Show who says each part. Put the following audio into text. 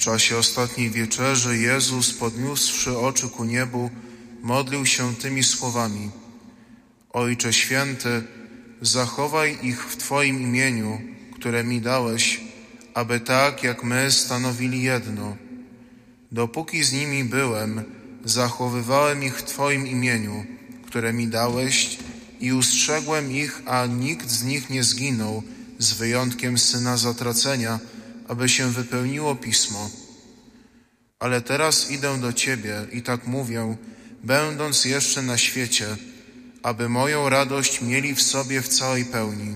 Speaker 1: czasie ostatniej wieczerzy Jezus, podniósłszy oczy ku niebu, modlił się tymi słowami: Ojcze Święty, zachowaj ich w Twoim imieniu, które mi dałeś, aby tak jak my stanowili jedno. Dopóki z nimi byłem, zachowywałem ich w Twoim imieniu, które mi dałeś, i ustrzegłem ich, a nikt z nich nie zginął, z wyjątkiem syna zatracenia, aby się wypełniło Pismo. Ale teraz idę do Ciebie i tak mówię, będąc jeszcze na świecie, aby moją radość mieli w sobie w całej pełni.